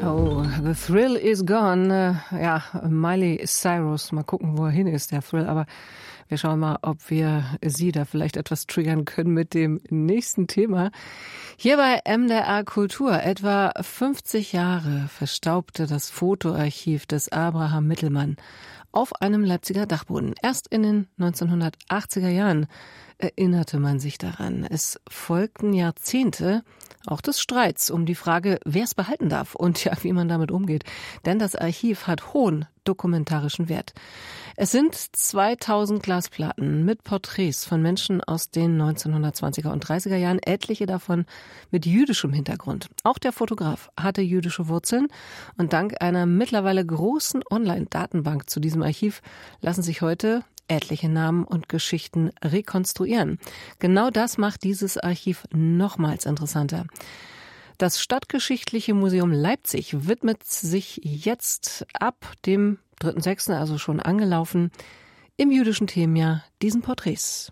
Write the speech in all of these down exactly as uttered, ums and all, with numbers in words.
Oh, the thrill is gone. Ja, Miley Cyrus. Mal gucken, wo er hin ist, der Thrill. Aber wir schauen mal, ob wir Sie da vielleicht etwas triggern können mit dem nächsten Thema. Hier bei M D R Kultur. Etwa fünfzig Jahre verstaubte das Fotoarchiv des Abraham Mittelmann auf einem Leipziger Dachboden. Erst in den neunzehnhundertachtziger Jahren erinnerte man sich daran. Es folgten Jahrzehnte auch des Streits um die Frage, wer es behalten darf und ja, wie man damit umgeht. Denn das Archiv hat hohen dokumentarischen Wert. Es sind zweitausend Glasplatten mit Porträts von Menschen aus den neunzehnhundertzwanziger und dreißiger Jahren, etliche davon mit jüdischem Hintergrund. Auch der Fotograf hatte jüdische Wurzeln und dank einer mittlerweile großen Online-Datenbank zu diesem Archiv lassen sich heute etliche Namen und Geschichten rekonstruieren. Genau das macht dieses Archiv nochmals interessanter. Das Stadtgeschichtliche Museum Leipzig widmet sich jetzt ab dem dritten sechsten, also schon angelaufen, im jüdischen Themenjahr diesen Porträts.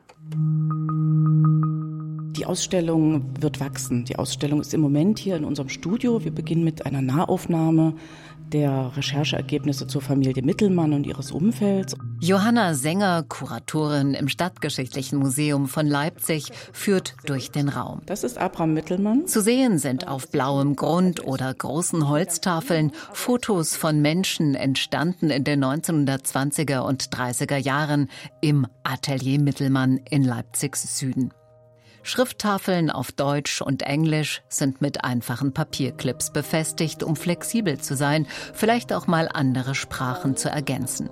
Die Ausstellung wird wachsen. Die Ausstellung ist im Moment hier in unserem Studio. Wir beginnen mit einer Nahaufnahme der Rechercheergebnisse zur Familie Mittelmann und ihres Umfelds. Johanna Sänger, Kuratorin im Stadtgeschichtlichen Museum von Leipzig, führt durch den Raum. Das ist Abraham Mittelmann. Zu sehen sind auf blauem Grund oder großen Holztafeln Fotos von Menschen, entstanden in den neunzehnhundertzwanziger und dreißiger Jahren im Atelier Mittelmann in Leipzigs Süden. Schrifttafeln auf Deutsch und Englisch sind mit einfachen Papierclips befestigt, um flexibel zu sein, vielleicht auch mal andere Sprachen zu ergänzen.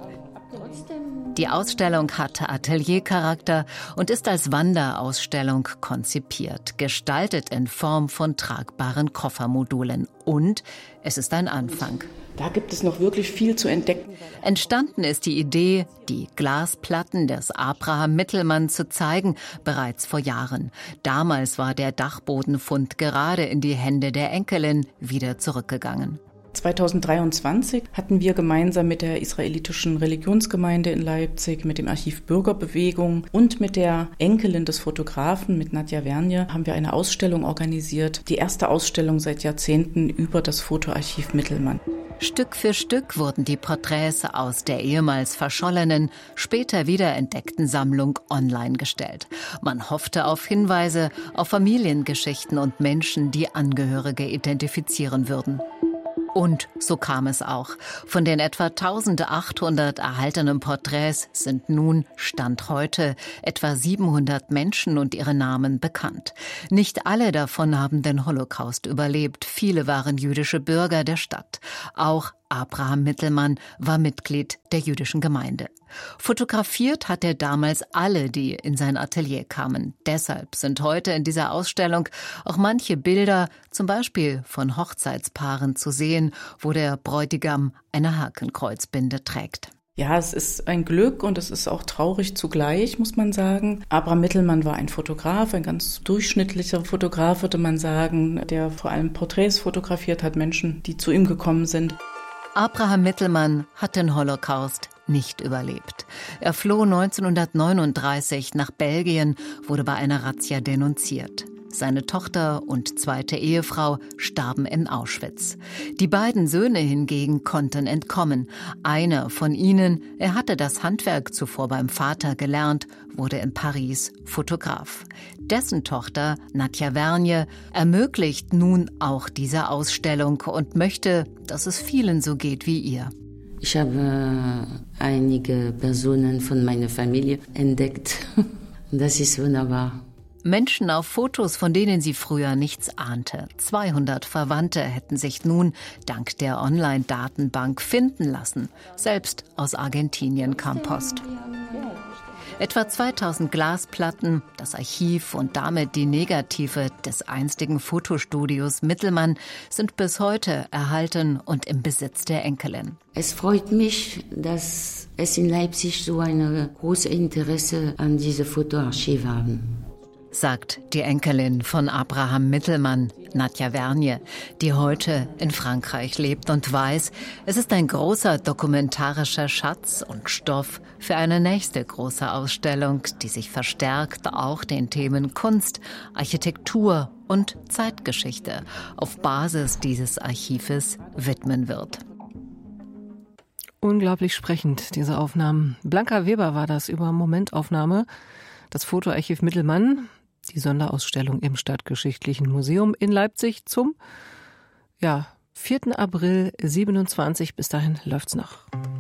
Die Ausstellung hat Ateliercharakter und ist als Wanderausstellung konzipiert, gestaltet in Form von tragbaren Koffermodulen. Und es ist ein Anfang. Da gibt es noch wirklich viel zu entdecken. Entstanden ist die Idee, die Glasplatten des Abraham Mittelmann zu zeigen, bereits vor Jahren. Damals war der Dachbodenfund gerade in die Hände der Enkelin wieder zurückgegangen. zweitausenddreiundzwanzig hatten wir gemeinsam mit der israelitischen Religionsgemeinde in Leipzig, mit dem Archiv Bürgerbewegung und mit der Enkelin des Fotografen, mit Nadja Wernje, haben wir eine Ausstellung organisiert. Die erste Ausstellung seit Jahrzehnten über das Fotoarchiv Mittelmann. Stück für Stück wurden die Porträts aus der ehemals verschollenen, später wiederentdeckten Sammlung online gestellt. Man hoffte auf Hinweise, auf Familiengeschichten und Menschen, die Angehörige identifizieren würden. Und so kam es auch. Von den etwa eintausendachthundert erhaltenen Porträts sind nun, Stand heute, etwa siebenhundert Menschen und ihre Namen bekannt. Nicht alle davon haben den Holocaust überlebt. Viele waren jüdische Bürger der Stadt. Auch Abraham Mittelmann war Mitglied der jüdischen Gemeinde. Fotografiert hat er damals alle, die in sein Atelier kamen. Deshalb sind heute in dieser Ausstellung auch manche Bilder, zum Beispiel von Hochzeitspaaren, zu sehen, wo der Bräutigam eine Hakenkreuzbinde trägt. Ja, es ist ein Glück und es ist auch traurig zugleich, muss man sagen. Abraham Mittelmann war ein Fotograf, ein ganz durchschnittlicher Fotograf, würde man sagen, der vor allem Porträts fotografiert hat, Menschen, die zu ihm gekommen sind. Abraham Mittelmann hat den Holocaust nicht überlebt. Er floh neunzehnhundertneununddreißig nach Belgien, wurde bei einer Razzia denunziert. Seine Tochter und zweite Ehefrau starben in Auschwitz. Die beiden Söhne hingegen konnten entkommen. Einer von ihnen, er hatte das Handwerk zuvor beim Vater gelernt, wurde in Paris Fotograf. Dessen Tochter, Nadja Wernje, ermöglicht nun auch diese Ausstellung und möchte, dass es vielen so geht wie ihr. Ich habe einige Personen von meiner Familie entdeckt. Das ist wunderbar. Menschen auf Fotos, von denen sie früher nichts ahnte. zweihundert Verwandte hätten sich nun dank der Online-Datenbank finden lassen. Selbst aus Argentinien kam Post. Etwa zweitausend Glasplatten, das Archiv und damit die Negative des einstigen Fotostudios Mittelmann sind bis heute erhalten und im Besitz der Enkelin. Es freut mich, dass es in Leipzig so ein großes Interesse an diesem Fotoarchiv haben. sagt die Enkelin von Abraham Mittelmann, Nadja Vergne, die heute in Frankreich lebt und weiß, es ist ein großer dokumentarischer Schatz und Stoff für eine nächste große Ausstellung, die sich verstärkt auch den Themen Kunst, Architektur und Zeitgeschichte auf Basis dieses Archives widmen wird. Unglaublich sprechend, diese Aufnahmen. Blanca Weber war das über Momentaufnahme. Das Fotoarchiv Mittelmann, die Sonderausstellung im Stadtgeschichtlichen Museum in Leipzig zum ja, vierten April siebenundzwanzig. Bis dahin läuft's noch.